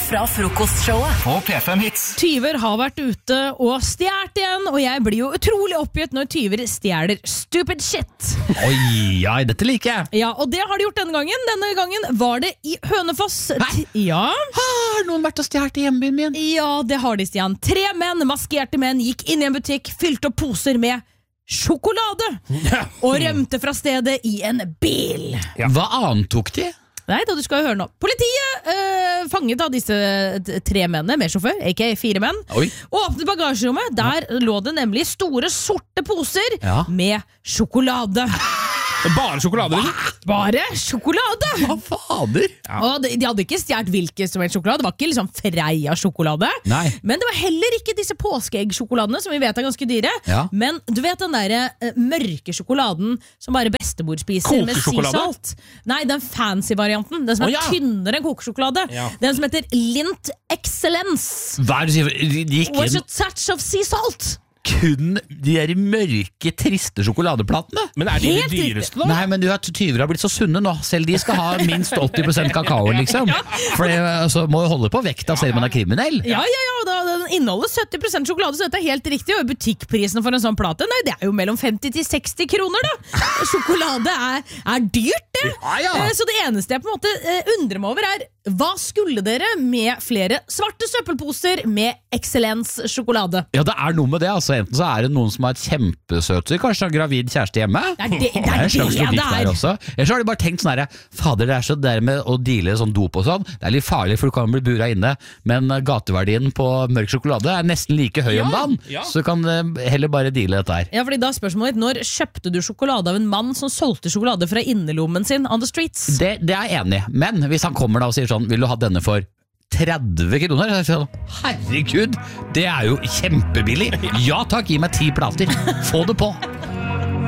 fra frokostshowet på P5 Hits. Tyver har vært ute og stjert igjen, og jeg blir jo utrolig oppgitt når tyver stjeler stupid shit. Oi, ja, dette liker jeg. Ja, og det har de gjort denne gangen. Denne gangen var det i Hønefoss. Ja. Har noen vært og stjert i hjembyen min? Ja, det har de, Stian. 3 menn, maskerte menn, gikk inn i en butikk, fylte opp poser med sjokolade og rømte fra stedet i en bil. Hva annet tok de? Nei, da du skal jo høre nå. Politiet fanget av disse 3 mennene med sjåfør, a.k.a. 4 menn. Oi. Åpnet bagasjerommet. Der lå det nemlig store sorte poser med sjokolade. Bare sjokolade, liksom? Bare sjokolade! Hva fader? Og de hadde ikke stjert hvilken som helst sjokolade. Det var ikke liksom Freia-sjokolade. Nei. Men det var heller ikke disse påskeeggsjokoladene, som vi vet er ganske dyre. Ja. Men du vet den der mørke sjokoladen som bare bestemor spiser med Kokesjokolade? sea salt? Nei, den fancy varianten. Den som er tynnere enn kokesjokolade. Ja. Den som heter Lindt Excellence. Hva er det du sier? De gikk What's inn a touch of sea salt? kun de der mørke, triste sjokoladeplatene. Men er de Helt de dyreste, da? Nei, men du vet, tyver har blitt så sunne nå. Selv de skal ha minst 80% kakao, liksom. For det altså, må jo holde på vekta selv om man er kriminell. Ja, den inneholder 70% sjokolade, så dette er helt riktig. Og butikkprisen for en sånn plate, nei, det er jo mellom 50 til 60 kroner, da. Sjokolade er dyrt, det. Ja. Så det eneste jeg på en måte undrer meg over er, hva skulle dere med flere svarte søppelposer med Excellence sjokolade? Ja, det er noe med det, altså. Enten så er det noen som har et kjempesøtsøk, kanskje har gravid kjæreste hjemme. Det er en slags logikk det der er. også. Ellers har de bare tenkt sånn her, fader, det er så der med å deale sånn dop og sånn, det er litt farlig for du kan bli bura inne, men gateverdien på mørk sjokolade er nesten like høy om dagen, så kan heller bare deale dette her. Ja, fordi da er spørsmålet, når kjøpte du sjokolade av en mann som solgte sjokolade fra innerlommen sin on the streets? Det er jeg enig i, men hvis han kommer da og sier sånn, vil du ha denne for 30 kroner? Så jeg sier sånn, herregud, det er jo kjempebillig. Ja takk, gi meg 10 plater. Få det på.